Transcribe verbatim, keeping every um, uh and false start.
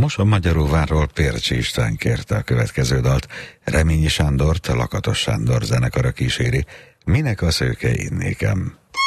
Mosonmagyaróvárról Pércsi István kérte a következő dalt. Reményi Sándort, Lakatos Sándor zenekara kíséri. Minek a szőke innékem?